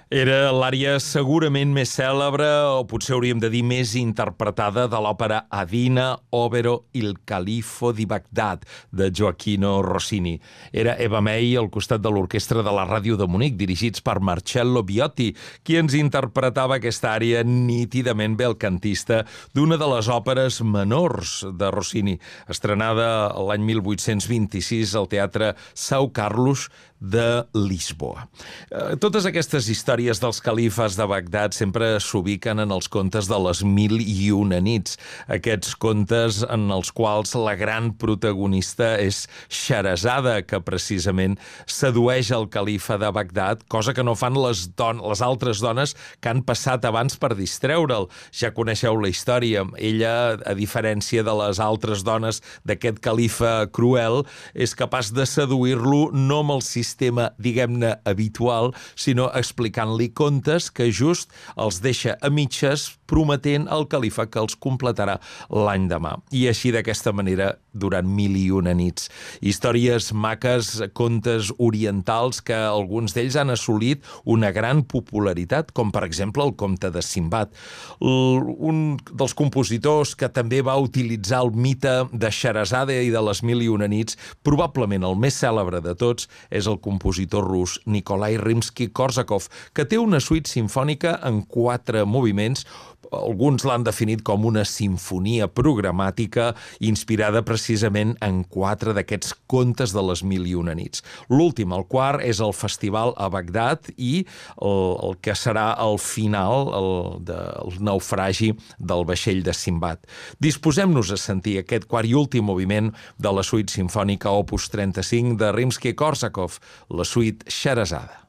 Era l'ària segurament més cèlebre, o potser hauríem de dir més interpretada, de l'òpera Adina, Overo il Califfo di Bagdad, de Gioachino Rossini. Era Eva May al costat de l'orquestra de la ràdio de Munic, dirigits per Marcello Viotti, qui ens interpretava aquesta ària nítidament belcantista d'una de les òperes menors de Rossini, estrenada l'any 1826 al Teatre São Carlos de Lisboa. Totes aquestes històries dels califes de Bagdad sempre s'ubiquen en els contes de les Mil i una nits, aquests contes en els quals la gran protagonista és Xerezada, que precisament sedueix el califa de Bagdad, cosa que no fan les altres dones que han passat abans per distreure'l. Ja coneixeu la història. Ella, a diferència de les altres dones d'aquest califa cruel, és capaç de seduir-lo no amb el sistema, diguem-ne, habitual, sinó explicant-li contes que just els deixa a mitges, prometent al califa que els completarà l'any demà. I així, d'aquesta manera, durant mil i una nits. Històries maques, contes orientals que alguns d'ells han assolit una gran popularitat, com per exemple el conte de Simbad. Un dels compositors que també va utilitzar el mite de Xerezada i de les Mil i una nits, probablement el més cèlebre de tots, és el compositor rus Nikolai Rimsky-Korsakov, que té una suite simfònica en 4 moviments. Alguns l'han definit com una simfonia programàtica inspirada precisament en 4 d'aquests contes de les Mil i una nits. L'últim, el quart, és el festival a Bagdad i el que serà el final, el naufragi del vaixell de Simbad. Disposem-nos a sentir aquest quart i últim moviment de la suite simfònica Opus 35 de Rimsky-Korsakov, la suite Xerezada.